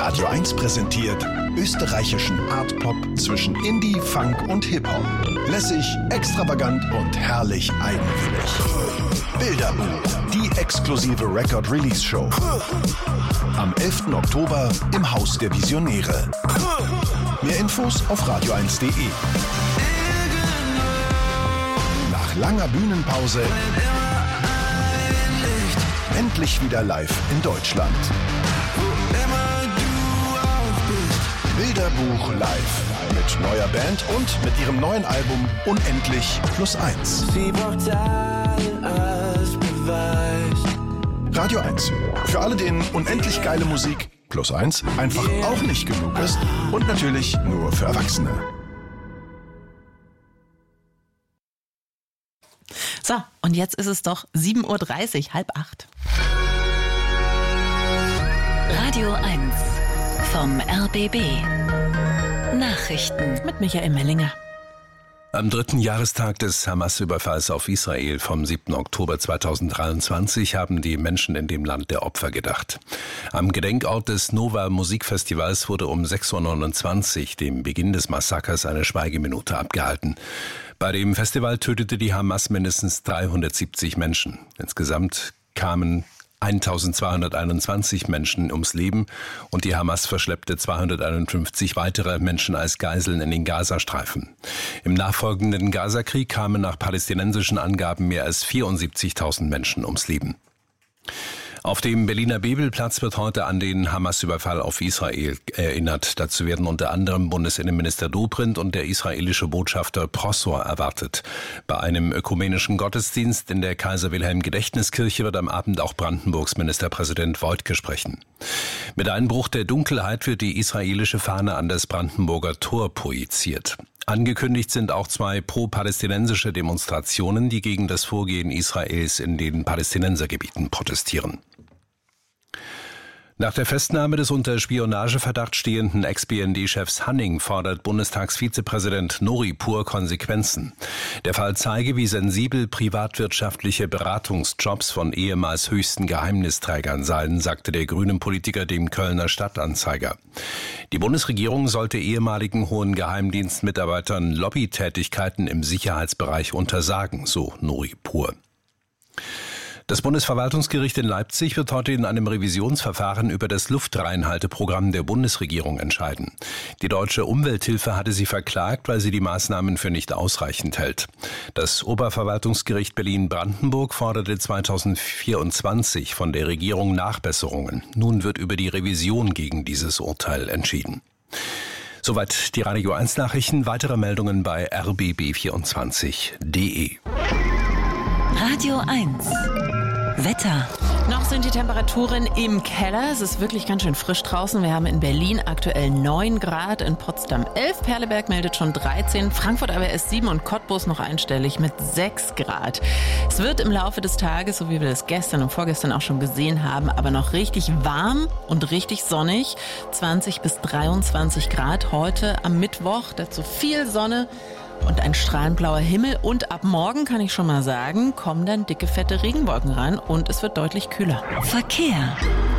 Radio 1 präsentiert österreichischen Art-Pop zwischen Indie, Funk und Hip-Hop. Lässig, extravagant und herrlich eigenwillig. Bilderbuch, die exklusive Record-Release-Show. Am 11. Oktober im Haus der Visionäre. Mehr Infos auf radio1.de. Nach langer Bühnenpause endlich wieder live in Deutschland. Bilderbuch live mit neuer Band und mit ihrem neuen Album Unendlich +1. Sie braucht Zahlen als Beweis. Radio 1. Für alle, denen unendlich geile Musik +1 einfach auch nicht genug ist und natürlich nur für Erwachsene. So, und jetzt ist es doch 7:30 Uhr, 7:30. Radio 1 vom RBB. Nachrichten Mit Michael Mellinger. Am 3. Jahrestag des Hamas-Überfalls auf Israel vom 7. Oktober 2023 haben die Menschen in dem Land der Opfer gedacht. Am Gedenkort des Nova Musikfestivals wurde um 6:29 Uhr, dem Beginn des Massakers, eine Schweigeminute abgehalten. Bei dem Festival tötete die Hamas mindestens 370 Menschen. Insgesamt kamen 1221 Menschen ums Leben und die Hamas verschleppte 251 weitere Menschen als Geiseln in den Gazastreifen. Im nachfolgenden Gazakrieg kamen nach palästinensischen Angaben mehr als 74.000 Menschen ums Leben. Auf dem Berliner Bebelplatz wird heute an den Hamas-Überfall auf Israel erinnert. Dazu werden unter anderem Bundesinnenminister Dobrindt und der israelische Botschafter Prosor erwartet. Bei einem ökumenischen Gottesdienst in der Kaiser-Wilhelm-Gedächtniskirche wird am Abend auch Brandenburgs Ministerpräsident Woidke sprechen. Mit Einbruch der Dunkelheit wird die israelische Fahne an das Brandenburger Tor projiziert. Angekündigt sind auch 2 pro-palästinensische Demonstrationen, die gegen das Vorgehen Israels in den Palästinensergebieten protestieren. Nach der Festnahme des unter Spionageverdacht stehenden Ex-BND-Chefs Hanning fordert Bundestagsvizepräsident Nuripur Konsequenzen. Der Fall zeige, wie sensibel privatwirtschaftliche Beratungsjobs von ehemals höchsten Geheimnisträgern seien, sagte der grünen Politiker dem Kölner Stadtanzeiger. Die Bundesregierung sollte ehemaligen hohen Geheimdienstmitarbeitern Lobbytätigkeiten im Sicherheitsbereich untersagen, so Nuripur. Das Bundesverwaltungsgericht in Leipzig wird heute in einem Revisionsverfahren über das Luftreinhalteprogramm der Bundesregierung entscheiden. Die Deutsche Umwelthilfe hatte sie verklagt, weil sie die Maßnahmen für nicht ausreichend hält. Das Oberverwaltungsgericht Berlin-Brandenburg forderte 2024 von der Regierung Nachbesserungen. Nun wird über die Revision gegen dieses Urteil entschieden. Soweit die Radio 1 Nachrichten. Weitere Meldungen bei rbb24.de. Radio 1 Wetter. Noch sind die Temperaturen im Keller. Es ist wirklich ganz schön frisch draußen. Wir haben in Berlin aktuell 9 Grad, in Potsdam 11, Perleberg meldet schon 13, Frankfurt aber erst 7 und Cottbus noch einstellig mit 6 Grad. Es wird im Laufe des Tages, so wie wir das gestern und vorgestern auch schon gesehen haben, aber noch richtig warm und richtig sonnig. 20 bis 23 Grad heute am Mittwoch, dazu viel Sonne und ein strahlend blauer Himmel. Und ab morgen, kann ich schon mal sagen, kommen dann dicke, fette Regenwolken ran und es wird deutlich kühler. Verkehr.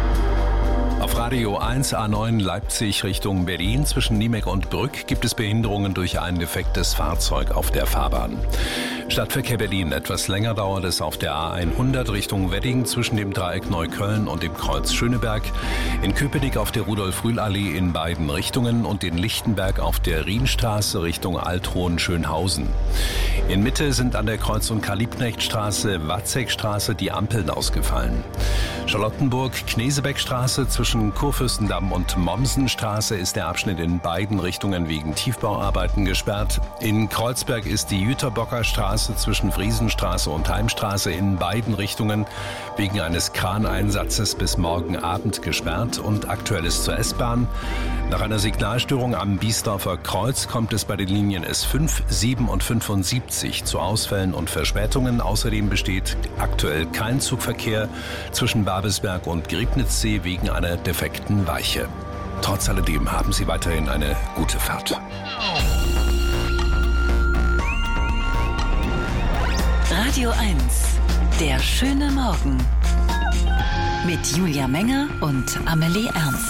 Auf Radio 1 A9 Leipzig Richtung Berlin zwischen Niemek und Brück gibt es Behinderungen durch ein defektes Fahrzeug auf der Fahrbahn. Stadtverkehr Berlin. Etwas länger dauert es auf der A100 Richtung Wedding zwischen dem Dreieck Neukölln und dem Kreuz Schöneberg. In Köpenick auf der Rudolf-Rühl-Allee in beiden Richtungen und in Lichtenberg auf der Rienstraße Richtung Althohen-Schönhausen. In Mitte sind an der Kreuz- und Karl-Liebknecht-Straße, Watzekstraße die Ampeln ausgefallen. Charlottenburg-Knesebeckstraße zwischen Kurfürstendamm und Mommsenstraße ist der Abschnitt in beiden Richtungen wegen Tiefbauarbeiten gesperrt. In Kreuzberg ist die Jüterbocker Straße zwischen Friesenstraße und Heimstraße in beiden Richtungen wegen eines Kraneinsatzes bis morgen Abend gesperrt und aktuell ist zur S-Bahn. Nach einer Signalstörung am Biesdorfer Kreuz kommt es bei den Linien S5, 7 und 75 zu Ausfällen und Verspätungen. Außerdem besteht aktuell kein Zugverkehr zwischen Babelsberg und Griebnitzsee wegen einer defekten Weiche. Trotz alledem haben Sie weiterhin eine gute Fahrt. Radio 1, der schöne Morgen. Mit Julia Menger und Amelie Ernst.